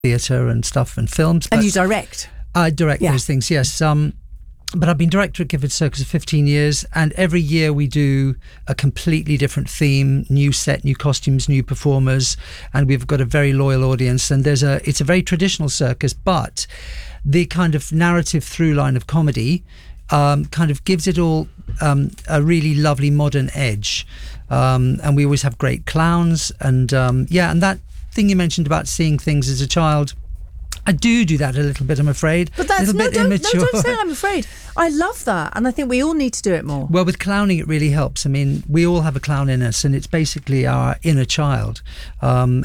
theatre and stuff and films. And you direct? I direct those things, yes. But I've been director at Gifford Circus for 15 years, and every year we do a completely different theme, new set, new costumes, new performers, and we've got a very loyal audience. And it's a very traditional circus, but the kind of narrative through line of comedy kind of gives it all a really lovely modern edge. And we always have great clowns, and and that thing you mentioned about seeing things as a child, I do that a little bit, I'm afraid. But that's a little bit immature. No, don't say I'm afraid. I love that, and I think we all need to do it more. Well, with clowning, it really helps. I mean, we all have a clown in us, and it's basically our inner child. And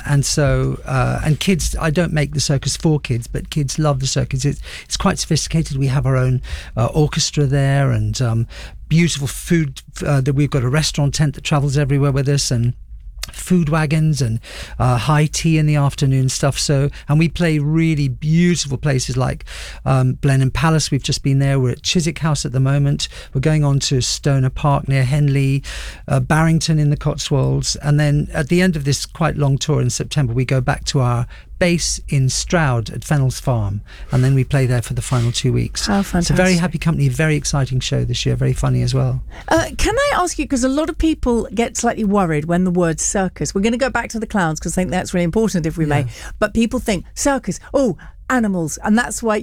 kids, I don't make the circus for kids, but kids love the circus. It's quite sophisticated. We have our own orchestra there, and beautiful food. That we've got a restaurant tent that travels everywhere with us, and food wagons and high tea in the afternoon stuff. So, and we play really beautiful places like Blenheim Palace. We've just been there. We're at Chiswick House at the moment. We're going on to Stoner Park near Henley, Barrington in the Cotswolds, and then at the end of this quite long tour in September, we go back to our base in Stroud at Fennel's Farm, and then we play there for the final 2 weeks. How fantastic. It's a very happy company, very exciting show this year, very funny as well. Can I ask you, because a lot of people get slightly worried when the word circus, we're going to go back to the clowns because I think that's really important if we may, but people think circus, animals, and that's why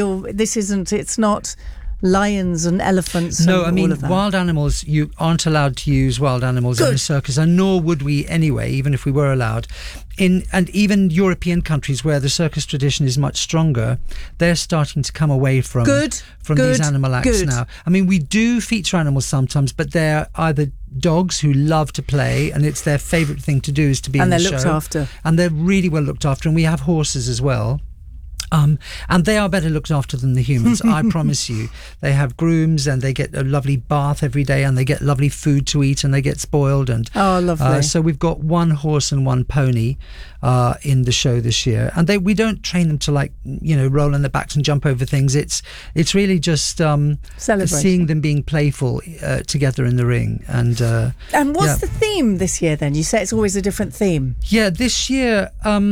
it's not lions and elephants. No, and I mean, all of that. wild animals, you aren't allowed to use wild animals in a circus, and nor would we anyway, even if we were allowed. And even European countries where the circus tradition is much stronger, they're starting to come away from these animal acts now. I mean, we do feature animals sometimes, but they're either dogs who love to play, and it's their favourite thing to do is to be in the show. And they're looked after. And they're really well looked after, and we have horses as well. And they are better looked after than the humans, I promise you. They have grooms, and they get a lovely bath every day, and they get lovely food to eat, and they get spoiled. And lovely. So we've got one horse and one pony in the show this year, and we don't train them to roll on their backs and jump over things. It's really just seeing them being playful together in the ring. And what's the theme this year then? You say it's always a different theme. Yeah, this year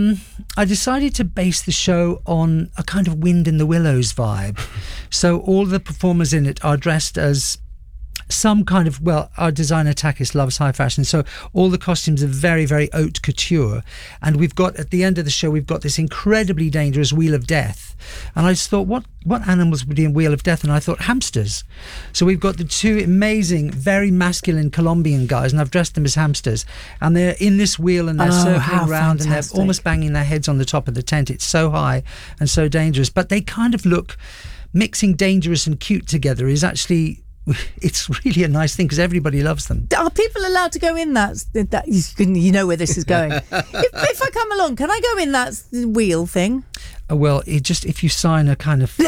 I decided to base the show on a kind of Wind in the Willows vibe. So all the performers in it are dressed as some kind of, our designer Takis loves high fashion, so all the costumes are very, very haute couture. And we've got, at the end of the show, we've got this incredibly dangerous Wheel of Death. And I just thought, what animals would be in Wheel of Death? And I thought, hamsters. So we've got the two amazing, very masculine Colombian guys, and I've dressed them as hamsters. And they're in this wheel, and they're circling around, fantastic. and they're almost banging their heads on the top of the tent. It's so high and so dangerous. But they kind of look, mixing dangerous and cute together is actually... it's really a nice thing because everybody loves them. Are people allowed to go in that you know where this is going? if I come along, can I go in that wheel thing? Well, if you sign a kind of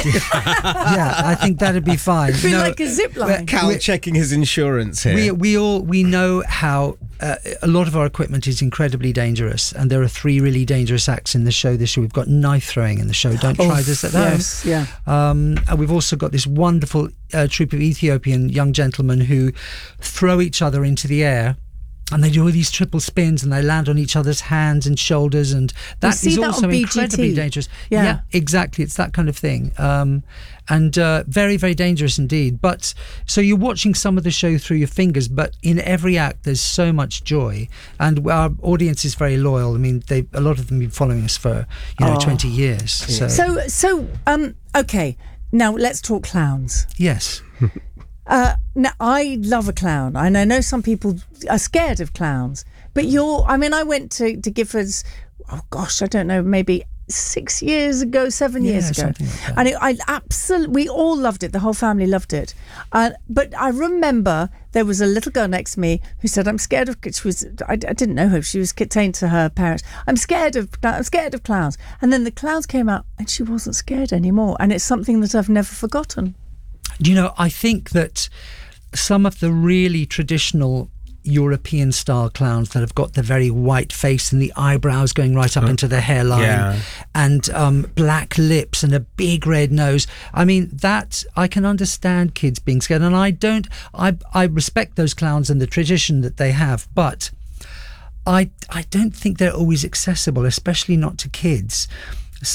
I think that'd be fine. It'd be like a zip line. Cal checking his insurance here. We know how a lot of our equipment is incredibly dangerous, and there are 3 really dangerous acts in the show this year. We've got knife throwing in the show. Don't try this at home. Yes, yeah. And we've also got this wonderful troupe of Ethiopian young gentlemen who throw each other into the air. And they do all these triple spins, and they land on each other's hands and shoulders, and that is also incredibly dangerous. Yeah, exactly. It's that kind of thing, and very, very dangerous indeed. But so you're watching some of the show through your fingers, but in every act there's so much joy, and our audience is very loyal. I mean, a lot of them have been following us for 20 years. Yeah. So okay. Now let's talk clowns. Yes. Now, I love a clown, and I know some people are scared of clowns, but I went to Giffords, I don't know, maybe 6 years ago, 7 years ago. Like and we all loved it. The whole family loved it. But I remember there was a little girl next to me who said, I'm scared of, I didn't know her. She was saying to her parents, I'm scared of clowns. And then the clowns came out and she wasn't scared anymore. And it's something that I've never forgotten. I think that some of the really traditional European style clowns that have got the very white face and the eyebrows going right up into the hairline and black lips and a big red nose. I mean, that I can understand kids being scared, and I respect those clowns and the tradition that they have, but I don't think they're always accessible, especially not to kids.